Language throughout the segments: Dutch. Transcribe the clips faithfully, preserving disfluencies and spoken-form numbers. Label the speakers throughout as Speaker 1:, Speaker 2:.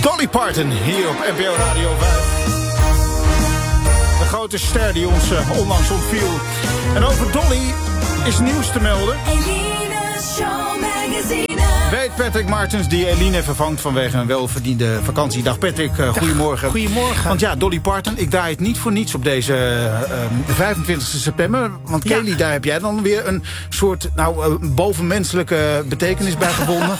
Speaker 1: Dolly Parton hier op N P O Radio vijf. De grote ster die ons uh, onlangs ontviel. En over Dolly is nieuws te melden.
Speaker 2: Eline's Show Magazine.
Speaker 1: Weet Patrick Martens die Eline vervangt vanwege een welverdiende vakantie. Dag Patrick, uh, goedemorgen.
Speaker 3: Goedemorgen.
Speaker 1: Want ja, Dolly Parton, ik draai het niet voor niets op deze uh, vijfentwintigste september. Want
Speaker 3: Ja.
Speaker 1: Kelly, daar heb jij dan weer een soort nou, uh, bovenmenselijke betekenis bij gevonden.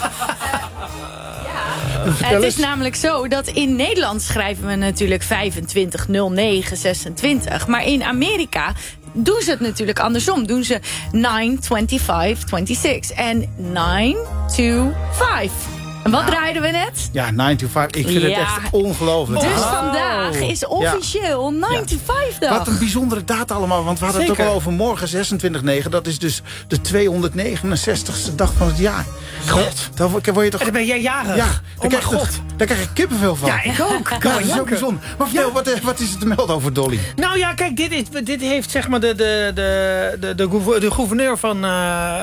Speaker 4: Het is namelijk zo dat in Nederland schrijven we natuurlijk vijfentwintig nul negen zesentwintig. Maar in Amerika doen ze het natuurlijk andersom. Doen ze nine twenty-five twenty-six en nine two five. En wat draaiden we net?
Speaker 1: Ja, nine to five. Ik vind
Speaker 4: Ja.
Speaker 1: het echt ongelooflijk.
Speaker 4: Dus
Speaker 1: Ah.
Speaker 4: vandaag is officieel nine to five dag.
Speaker 1: Wat een bijzondere data allemaal. Want we hadden het
Speaker 3: Zeker.
Speaker 1: ook al over morgen, zesentwintig negen. Dat is dus de tweehonderdnegenenzestigste dag van het jaar. God, daar word je toch...
Speaker 3: En dan ben jij jarig.
Speaker 1: Ja,
Speaker 3: Oh
Speaker 1: daar,
Speaker 3: mijn
Speaker 1: krijg,
Speaker 3: god.
Speaker 1: God, daar krijg ik kippenvel van.
Speaker 3: Ja, ik ook.
Speaker 1: Ja,
Speaker 3: Kan
Speaker 1: dat is zo
Speaker 3: janken.
Speaker 1: bijzonder. Maar vertel,
Speaker 3: Ja.
Speaker 1: wat, eh, wat is er te melden over Dolly?
Speaker 3: Nou ja, kijk, dit, is, dit heeft zeg maar de, de, de, de, de, gouver- de gouverneur van uh,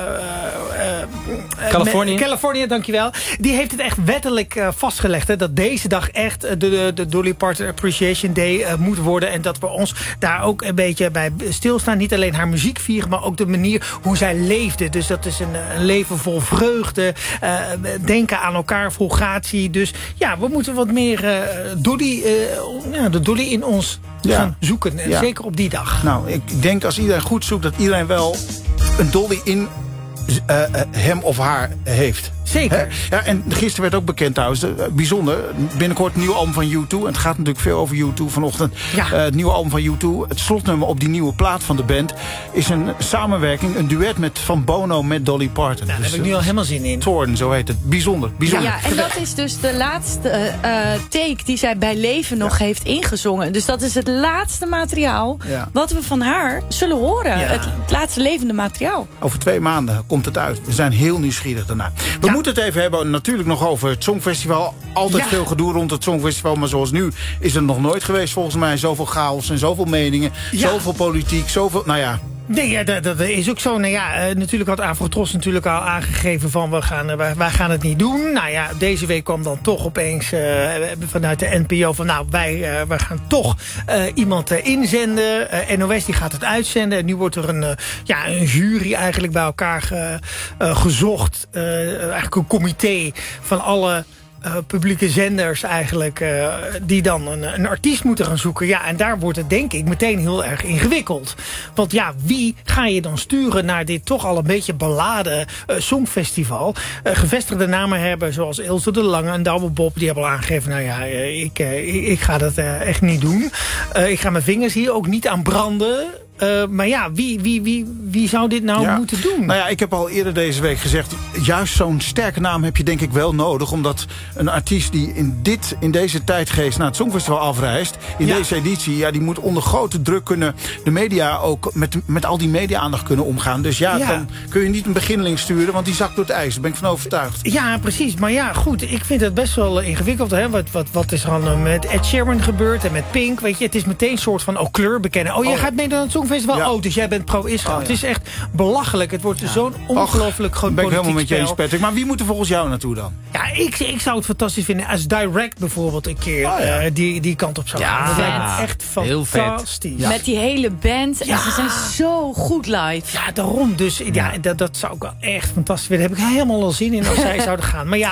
Speaker 3: uh,
Speaker 5: Californië.
Speaker 3: Californië, dankjewel. Die heeft het echt wettelijk uh, vastgelegd. Hè, dat deze dag echt uh, de, de, de Dolly Parton Appreciation Day uh, moet worden. En dat we ons daar ook een beetje bij stilstaan. Niet alleen haar muziek vieren, maar ook de manier hoe zij leefde. Dus dat is een, een leven vol vreugde. Uh, denken aan elkaar, vol gratie. Dus ja, we moeten wat meer uh, Dolly, uh, ja, de Dolly in ons
Speaker 1: Ja.
Speaker 3: gaan zoeken. En
Speaker 1: Ja.
Speaker 3: zeker op die dag.
Speaker 1: Nou, ik denk als iedereen goed zoekt... dat iedereen wel een Dolly in uh, uh, hem of haar heeft.
Speaker 3: Zeker.
Speaker 1: Hè? Ja, en gisteren werd ook bekend trouwens, uh, bijzonder, binnenkort een nieuw album van U twee. En het gaat natuurlijk veel over U twee vanochtend.
Speaker 3: Ja.
Speaker 1: Uh, het nieuwe album van U twee, het slotnummer op die nieuwe plaat van de band... is een samenwerking, een duet met Van Bono met Dolly Parton.
Speaker 3: Daar
Speaker 1: Dus,
Speaker 3: heb ik nu al helemaal zin in.
Speaker 1: Thorn, zo heet het. Bijzonder, bijzonder.
Speaker 4: Ja, en dat is dus de laatste uh, take die zij bij leven nog heeft ingezongen. Dus dat is het laatste materiaal
Speaker 1: Ja.
Speaker 4: wat we van haar zullen horen.
Speaker 3: Ja.
Speaker 4: Het, het laatste levende materiaal.
Speaker 1: Over twee maanden komt het uit. We zijn heel nieuwsgierig daarna. We
Speaker 3: Ja.
Speaker 1: moeten het even hebben natuurlijk nog over het Songfestival. Altijd
Speaker 3: Ja.
Speaker 1: veel gedoe rond het Songfestival. Maar zoals nu is er nog nooit geweest volgens mij. Zoveel chaos en zoveel meningen.
Speaker 3: Ja.
Speaker 1: Zoveel politiek. Zoveel, nou ja.
Speaker 3: Nee, ja, dat, dat is ook zo. Nou ja, uh, natuurlijk had Afrotros natuurlijk al aangegeven van we gaan, uh, wij, wij gaan het niet doen. Nou ja, deze week kwam dan toch opeens uh, vanuit de N P O van nou, wij, uh, wij gaan toch uh, iemand uh, inzenden. Uh, N O S die gaat het uitzenden. En nu wordt er een, uh, ja, een jury eigenlijk bij elkaar ge, uh, gezocht. Uh, eigenlijk een comité van alle... Uh, publieke zenders eigenlijk, uh, die dan een, een artiest moeten gaan zoeken. Ja, en daar wordt het denk ik meteen heel erg ingewikkeld. Want ja, wie ga je dan sturen naar dit toch al een beetje beladen uh, songfestival? Uh, gevestigde namen hebben zoals Ilse de Lange en Douwe Bob. Die hebben al aangegeven, nou ja, uh, ik, uh, ik, ik ga dat uh, echt niet doen. Uh, ik ga mijn vingers hier ook niet aan branden. Uh, maar ja, wie, wie, wie, wie zou dit nou
Speaker 1: Ja.
Speaker 3: moeten doen?
Speaker 1: Nou ja, ik heb al eerder deze week gezegd... juist zo'n sterke naam heb je denk ik wel nodig. Omdat een artiest die in, dit, in deze tijdgeest naar het Songfestival afreist... in
Speaker 3: Ja.
Speaker 1: deze editie, ja, die moet onder grote druk kunnen... de media ook met, met al die media-aandacht kunnen omgaan. Dus ja,
Speaker 3: Ja.
Speaker 1: dan kun je niet een beginneling sturen... want die zakt door het ijs, daar ben ik van overtuigd.
Speaker 3: Ja, precies. Maar ja, goed. Ik vind het best wel ingewikkeld. Hè? Wat, wat, wat is er dan met Ed Sheeran gebeurd en met Pink? Weet je, het is meteen een soort van oh, kleur bekennen. Oh, jij
Speaker 1: Oh.
Speaker 3: gaat mee naar het Songfestival?
Speaker 1: Ja.
Speaker 3: Oh, dus jij bent pro-Israël.
Speaker 1: Oh, ja.
Speaker 3: Het is echt belachelijk. Het wordt zo'n ongelooflijk groot
Speaker 1: ben ik
Speaker 3: politiek
Speaker 1: helemaal met je eens,
Speaker 3: spel.
Speaker 1: Patrick. Maar wie moet er volgens jou naartoe dan?
Speaker 3: Ja, ik, ik zou het fantastisch vinden als Direct bijvoorbeeld een keer
Speaker 1: Oh, ja.
Speaker 3: uh, die, die kant op zou
Speaker 5: Ja,
Speaker 3: gaan. Dat lijkt me echt
Speaker 5: heel vet.
Speaker 3: fantastisch.
Speaker 4: Met die hele band. En
Speaker 3: Ja.
Speaker 4: ze zijn zo goed live.
Speaker 3: Ja, daarom. Dus ja, dat, dat zou ik wel echt fantastisch vinden. Daar heb ik helemaal al zin in als zij zouden gaan. Maar ja,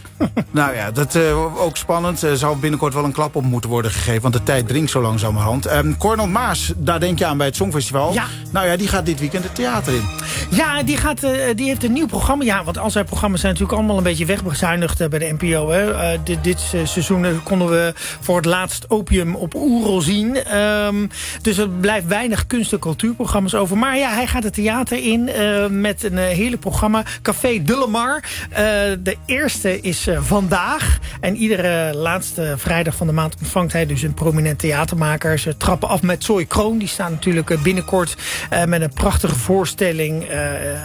Speaker 1: Nou ja, dat uh, ook spannend. Er zou binnenkort wel een klap op moeten worden gegeven. Want de tijd dringt zo langzamerhand. Um, Cornel Maas, daar denk je aan bij het Songfestival.
Speaker 3: Ja.
Speaker 1: Nou ja, die gaat dit weekend het theater in.
Speaker 3: Ja, die, gaat, uh, die heeft een nieuw programma. Ja, want al zijn programma's zijn natuurlijk allemaal een beetje wegbezuinigd uh, bij de N P O. Hè. Uh, dit dit uh, seizoen uh, konden we voor het laatst Opium op Oerol zien. Um, dus er blijft weinig kunst- en cultuurprogramma's over. Maar ja, hij gaat het theater in uh, met een uh, heerlijk programma. Café de Lamar. Uh, de eerste is uh, vandaag. En iedere laatste vrijdag van de maand ontvangt hij dus een prominent theatermaker. Ze trappen af met Zoe Kroon. Die staan natuurlijk uh, binnenkort uh, met een prachtige voorstelling uh,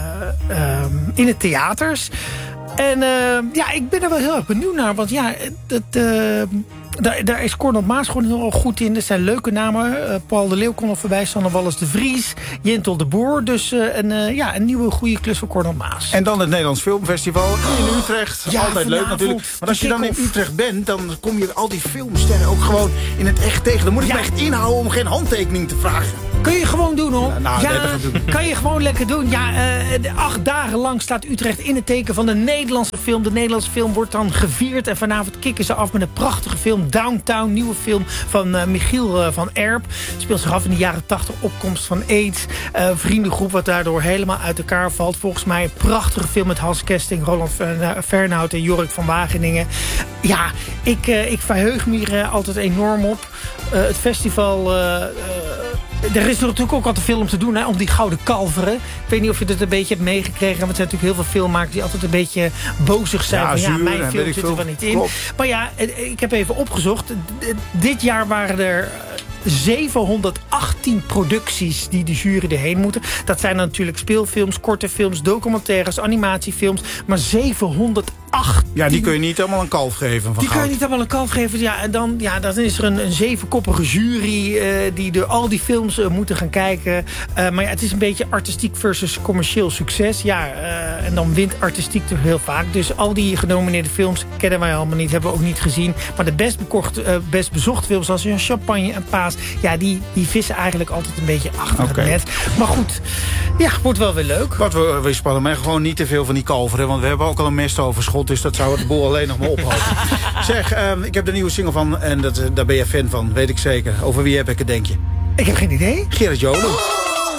Speaker 3: uh, in het theaters. En uh, ja, ik ben er wel heel erg benieuwd naar. Want ja, dat, uh, Daar, daar is Cornel Maas gewoon heel goed in. Er zijn leuke namen. Uh, Paul de Leeuw kon er voorbij. Sanne Wallis de Vries. Jentel de Boer. Dus uh, een, uh, ja, een nieuwe goede klus voor Cornel Maas.
Speaker 1: En dan het Nederlands Filmfestival in Utrecht.
Speaker 3: Ja,
Speaker 1: altijd leuk natuurlijk. Maar als je dan in Utrecht bent, dan kom je al die filmsterren ook gewoon in het echt tegen. Dan moet ik ja. me echt inhouden om geen handtekening te vragen.
Speaker 3: Kun je gewoon doen, hoor.
Speaker 1: Ja, nou,
Speaker 3: ja,
Speaker 1: doen.
Speaker 3: Kan je gewoon lekker doen. Ja, uh, acht dagen lang staat Utrecht in het teken van de Nederlandse film. De Nederlandse film wordt dan gevierd. En vanavond kicken ze af met een prachtige film. Downtown, nieuwe film van uh, Michiel uh, van Erp. Het speelt zich af in de jaren tachtig. Opkomst van AIDS. Uh, vriendengroep wat daardoor helemaal uit elkaar valt. Volgens mij een prachtige film met Hans Kesting, Roland Fernhout en Jorik van Wageningen. Ja, ik, uh, ik verheug me hier uh, altijd enorm op. Uh, het festival... Uh, uh, Er is natuurlijk ook altijd veel om te doen, hè, om die gouden kalveren. Ik weet niet of je het een beetje hebt meegekregen. Maar het zijn natuurlijk heel veel filmmakers die altijd een beetje bozig zijn.
Speaker 1: Ja,
Speaker 3: van,
Speaker 1: zuur,
Speaker 3: ja mijn film zit er wel niet in. Klopt. Maar ja, ik heb even opgezocht. Dit jaar waren er zevenhonderdachttien producties die de jury erheen moeten. Dat zijn dan natuurlijk speelfilms, korte films, documentaires, animatiefilms. Maar zevenhonderdachttien.
Speaker 1: Ja, die kun je niet allemaal een kalf geven van
Speaker 3: Die
Speaker 1: goud.
Speaker 3: kun je niet allemaal een kalf geven. Ja, en dan, ja, dan is er een, een zevenkoppige jury uh, die door al die films uh, moeten gaan kijken. Uh, maar ja, het is een beetje artistiek versus commercieel succes. Ja, uh, en dan wint artistiek toch heel vaak. Dus al die genomineerde films kennen wij allemaal niet, hebben we ook niet gezien. Maar de best, bekocht, uh, best bezochte films zoals Champagne en Paas, ja, die, die vissen eigenlijk altijd een beetje achter okay. het net. Maar goed, ja, wordt wel weer leuk.
Speaker 1: Wat we, we spannen maar gewoon niet te veel van die kalveren, want we hebben ook al een mestoverschot. Dus dat zou het boel alleen nog maar ophouden. Zeg, uh, ik heb de nieuwe single van en dat, daar ben je fan van, weet ik zeker. Over wie heb ik het, denk je?
Speaker 3: Ik heb geen idee.
Speaker 1: Gerard Joling.